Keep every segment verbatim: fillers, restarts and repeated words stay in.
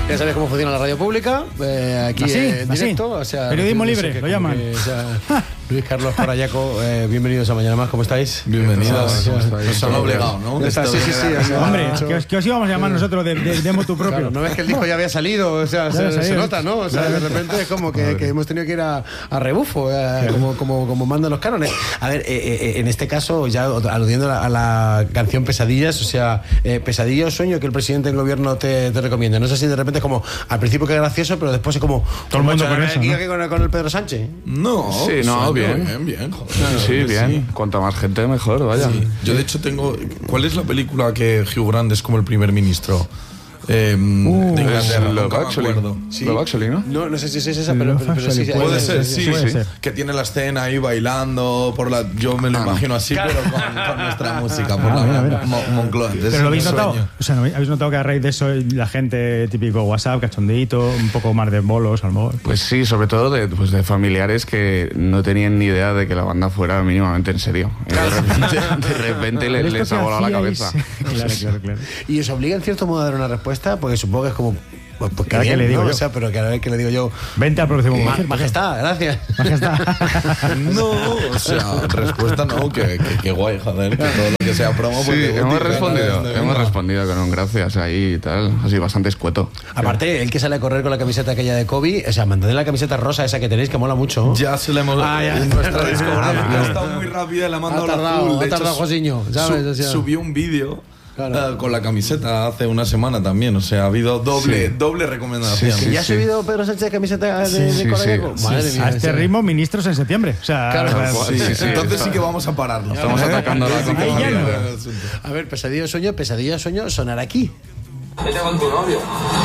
Ya sabes cómo funciona la radio pública, eh, aquí así, en directo. Así. O sea, periodismo no sé libre, qué, lo llaman. Que, o sea, Luis Carlos Corayaco, eh, bienvenidos a Mañana Más, ¿cómo estáis? Bienvenidos. Nos han obligado, ¿no? Está, sí, sí, sí. O sea, Hombre, que os, que os íbamos a llamar nosotros de, de, de motu propio. Claro, no ves que el disco ya había salido, o sea, se, se nota, ¿no? O sea, de repente es como que, que hemos tenido que ir a, a rebufo, eh, como, como, como mandan los cánones. A ver, eh, eh, en este caso, ya aludiendo a la, a la canción Pesadillas, o sea, eh, pesadilla o sueño que el presidente del gobierno te, te recomienda. No sé si de repente es como, al principio que es gracioso, pero después es como... Todo el mundo con eso, aquí, ¿no? aquí con, con el Pedro Sánchez. No, sí, no, bien. bien, bien. Joder, sí, sí, bien. Sí. Cuanta más gente, mejor, vaya. Sí. Yo, de hecho, tengo... ¿Cuál es la película que Hugh Grant es como el primer ministro? Eh, uh, de Inglaterra, Love Actually. Sí. Love Actually, ¿no? No, no sé si es esa, pero, pero, pero sí, sí. Puede ser, sí, sí, sí, sí. Que tiene la escena ahí bailando por la... Yo me lo ah, imagino así, claro. Pero con, con nuestra música, por ah, la mira, mira. Mo, Moncloa. Pero lo habéis notado, o sea, habéis notado que a raíz de eso la gente típico WhatsApp, cachondeito, un poco más de bolos, a lo mejor. Pues sí, sobre todo de, pues de familiares que no tenían ni idea de que la banda fuera mínimamente en serio. Claro. De repente, de repente les, les ha volado la cabeza. Claro, claro, claro. Y os obliga en cierto modo a dar una respuesta, porque supongo que es como... Pues, pues cada que que le digo ¿no? yo. O sea, pero cada vez que le digo yo... Vente al próximo Ma Majestad, gracias. Majestad. No, o sea, respuesta no, que, que, que guay, joder, que todo lo que sea promo... Sí, hemos respondido, hemos venga. respondido con un gracias ahí y tal, así bastante escueto. Aparte, el que sale a correr con la camiseta aquella de Kobe, o sea, mantened la camiseta rosa esa que tenéis, que mola mucho. Ya se la hemos... Ah, ya. En nuestra discográfica ha estado muy rápida, la ha mandado ha tardado, azul. De ha tardado hecho, Josiño, ¿sabes? Su, o sea, subió un vídeo... Claro. Uh, con la camiseta hace una semana también, o sea, ha habido doble, sí. doble recomendación. Sí, sí, ¿Ya ha subido Pedro Sánchez camiseta de, sí, de sí, Corayaco? sí, Madre sí, mía. A este ritmo, ministros en septiembre. O sea, claro, sí, sí, sí, entonces sí que vamos a pararlo. Estamos atacando la confianza. A ver, pesadilla o sueño, pesadilla o sueño, sonar aquí. Vete con tu novio.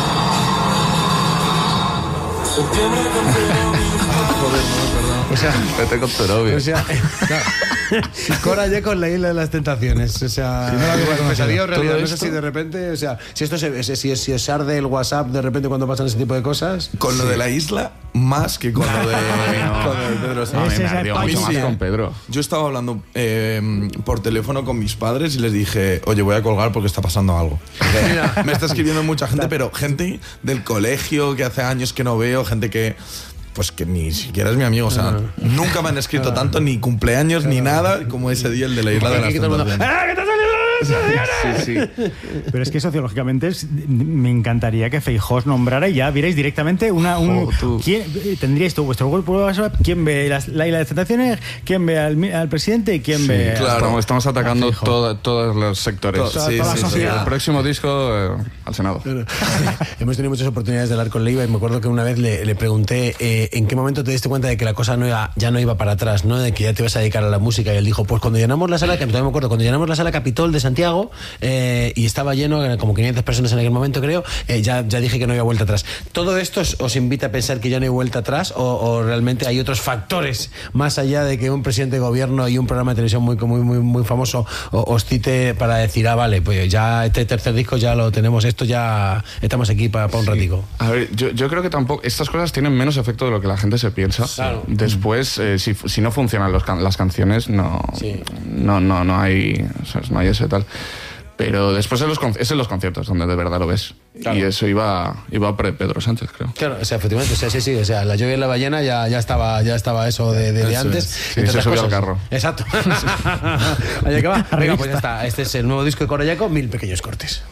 Joder, no, perdón. O sea, vete con tu novio. O sea, claro. Corayaco con la isla de las tentaciones. O sea, si no la bueno, pesadilla o realidad. No sé si de repente, o sea, si esto se, si, si os arde el WhatsApp de repente cuando pasan ese tipo de cosas. Con lo de la isla, más que con lo de, no. con lo de Pedro Sánchez. No, me ardió mucho más con Pedro. Yo estaba hablando eh, por teléfono con mis padres y les dije, oye, voy a colgar porque está pasando algo. Mira, me está escribiendo mucha gente, pero gente del colegio que hace años que no veo, gente que... Pues que ni siquiera es mi amigo, o sea, no. nunca me han escrito tanto, ni cumpleaños, ni nada, como ese día el de la Isla de las Tentaciones. Sí, sí. Pero es que sociológicamente es, me encantaría que Feijóo nombrara y ya vierais directamente una un oh, ¿quién, tendríais tú vuestro grupo de WhatsApp, quién ve las, la isla de tentaciones, quién ve al, al presidente y quién sí, ve claro. estamos, estamos atacando todo, todos los sectores. Toda, sí, toda sí, la sociedad. Sí. El próximo disco eh, al Senado. Pero, hemos tenido muchas oportunidades de hablar con Leiva y me acuerdo que una vez le, le pregunté eh, en qué momento te diste cuenta de que la cosa no iba, ya no iba para atrás, ¿no? De que ya te ibas a dedicar a la música. Y él dijo, pues cuando llenamos la sala, que todavía me acuerdo, cuando llenamos la sala Capitol de Santiago eh, y estaba lleno, como quinientas personas en aquel momento creo, eh, ya, ya dije que no había vuelta atrás. ¿Todo esto os, os invita a pensar que ya no hay vuelta atrás o, o realmente hay otros factores más allá de que un presidente de gobierno y un programa de televisión muy, muy, muy, muy famoso os cite para decir, ah, vale, pues ya este tercer disco ya lo tenemos, esto ya estamos aquí para pa un sí. ratico? A ver, yo, yo creo que tampoco, estas cosas tienen menos efecto de lo que la gente se piensa. Claro. Después, eh, si, si no funcionan los can las canciones, no, sí. no, no, no hay, o sea, no hay ese tal. Pero después en los, es en los conciertos donde de verdad lo ves. Claro. Y eso iba, iba pre Pedro Sánchez, creo. Claro, o sea, efectivamente, o sea, sí, sí, o sea, la lluvia y la ballena ya, ya estaba, ya estaba eso de, de, de antes. Sí, se subió al carro. Exacto. Allá que va. Venga, pues ya está. Este es el nuevo disco de Corayaco, Mil Pequeños Cortes.